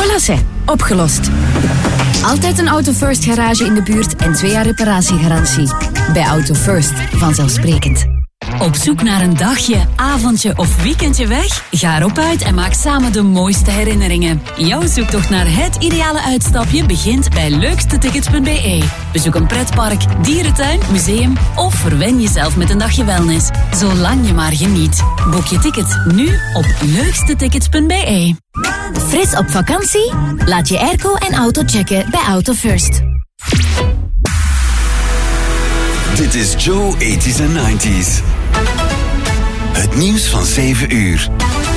Voilà, zeg. Opgelost. Altijd een Auto First garage in de buurt en 2 jaar reparatiegarantie. Bij Auto First, vanzelfsprekend. Op zoek naar een dagje, avondje of weekendje weg? Ga erop uit en maak samen de mooiste herinneringen. Jouw zoektocht naar het ideale uitstapje begint bij leukstetickets.be. Bezoek een pretpark, dierentuin, museum of verwen jezelf met een dagje wellness. Zolang je maar geniet. Boek je tickets nu op leukstetickets.be. Fris op vakantie? Laat je airco en auto checken bij Auto First. Dit is Joe 80s en 90s. Het nieuws van 7 uur.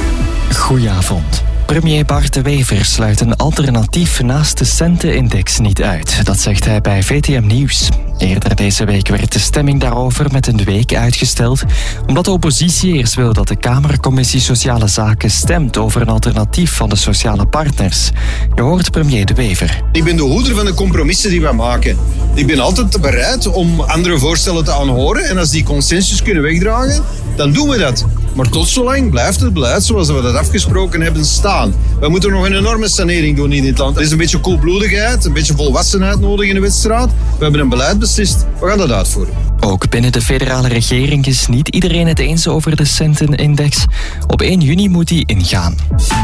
Goedenavond. Premier Bart De Wever sluit een alternatief naast de Centenindex niet uit. Dat zegt hij bij VTM Nieuws. Eerder deze week werd de stemming daarover met een week uitgesteld, omdat de oppositie eerst wil dat de Kamercommissie Sociale Zaken stemt over een alternatief van de sociale partners. Je hoort premier De Wever. Ik ben de hoeder van de compromissen die we maken. Ik ben altijd bereid om andere voorstellen te aanhoren en als die consensus kunnen wegdragen, dan doen we dat. Maar tot zolang blijft het beleid zoals we dat afgesproken hebben staan. We moeten nog een enorme sanering doen in dit land. Er is een beetje koelbloedigheid, een beetje volwassenheid nodig in de wedstrijd. We hebben een beleid beslist, we gaan dat uitvoeren. Ook binnen de federale regering is niet iedereen het eens over de Centenindex. Op 1 juni moet die ingaan.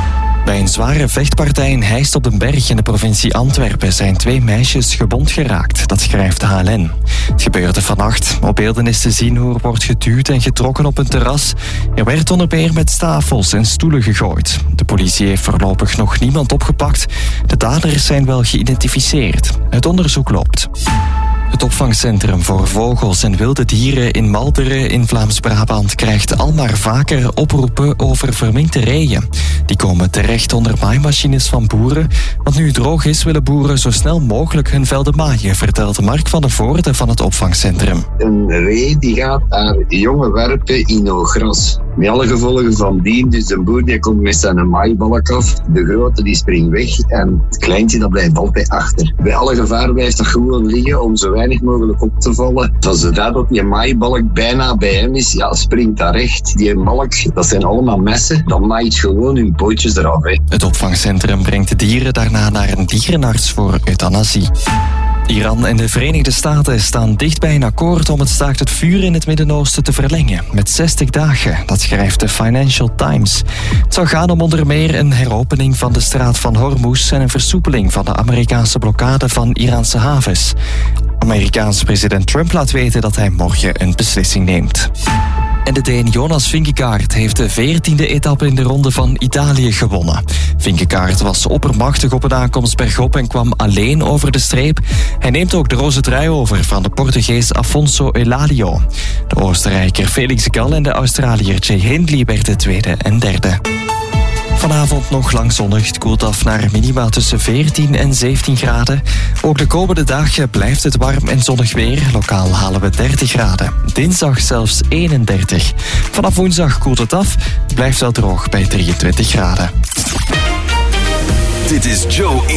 Bij een zware vechtpartij in Heist op den Berg in de provincie Antwerpen zijn 2 meisjes gewond geraakt. Dat schrijft HLN. Het gebeurde vannacht. Op beelden is te zien hoe er wordt geduwd en getrokken op een terras. Er werd onder meer met stafels en stoelen gegooid. De politie heeft voorlopig nog niemand opgepakt. De daders zijn wel geïdentificeerd. Het onderzoek loopt. Het opvangcentrum voor vogels en wilde dieren in Malderen in Vlaams-Brabant krijgt al maar vaker oproepen over verminkte reeën. Die komen terecht onder maaimachines van boeren. Want nu het droog is, willen boeren zo snel mogelijk hun velden maaien, vertelt Mark van der Voorde van het opvangcentrum. Een ree die gaat haar jongen werpen in het gras. Met alle gevolgen van dien. Dus de boer die komt met zijn maaibalk af. De grote die springt weg en het kleintje dat blijft altijd achter. Bij alle gevaar blijft dat gewoon liggen om zo weinig mogelijk op te vallen. Van zodra dat die maaibalk bijna bij hem is, ja, springt dat recht. Die balk, dat zijn allemaal messen. Dan maait gewoon hun pootjes eraf. Hè. Het opvangcentrum brengt de dieren daarna naar een dierenarts voor euthanasie. Iran en de Verenigde Staten staan dicht bij een akkoord om het staakt het vuur in het Midden-Oosten te verlengen met 60 dagen. Dat schrijft de Financial Times. Het zou gaan om onder meer een heropening van de straat van Hormuz en een versoepeling van de Amerikaanse blokkade van Iraanse havens. Amerikaanse president Trump laat weten dat hij morgen een beslissing neemt. En de Deen Jonas Vingegaard heeft de 14e etappe in de Ronde van Italië gewonnen. Vingegaard was oppermachtig op een aankomst bergop en kwam alleen over de streep. Hij neemt ook de roze trui over van de Portugees Afonso Elalio. De Oostenrijker Felix Gall en de Australiër Jay Hindley werden tweede en derde. Vanavond nog lang zonnig. Het koelt af naar minima tussen 14 en 17 graden. Ook de komende dagen blijft het warm en zonnig weer. Lokaal halen we 30 graden. Dinsdag zelfs 31. Vanaf woensdag koelt het af. Het blijft wel droog bij 23 graden. Dit is Joe